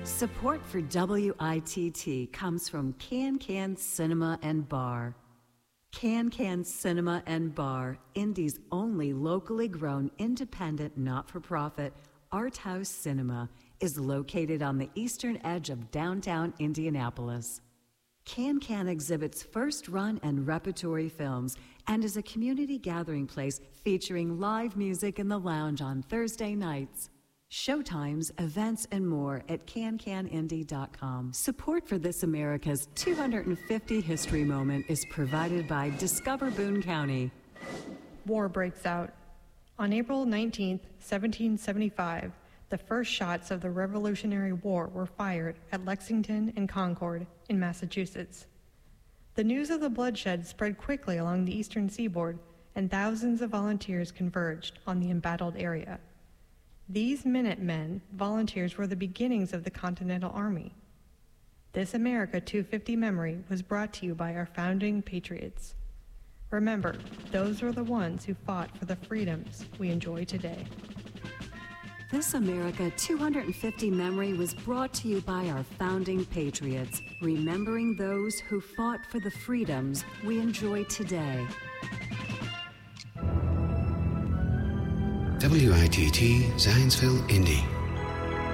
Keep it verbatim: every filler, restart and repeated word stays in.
Support for W I T T comes from Can Can Cinema and Bar. Can Can Cinema and Bar, Indy's only locally grown, independent, not-for-profit art house cinema, is located on the eastern edge of downtown Indianapolis. Can Can exhibits first-run and repertory films and is a community gathering place featuring live music in the lounge on Thursday nights. Showtimes, events, and more at can can indy dot com. Support for This America's two hundred fifty History Moment is provided by Discover Boone County. War breaks out. On April nineteenth, seventeen seventy-five, the first shots of the Revolutionary War were fired at Lexington and Concord in Massachusetts. The news of the bloodshed spread quickly along the eastern seaboard, and thousands of volunteers converged on the embattled area. These Minutemen volunteers were the beginnings of the Continental Army. This America two fifty memory was brought to you by our founding patriots. Remember, those were the ones who fought for the freedoms we enjoy today. This America two hundred fifty memory was brought to you by our founding patriots, remembering those who fought for the freedoms we enjoy today. W I T T Zanesville, Indy.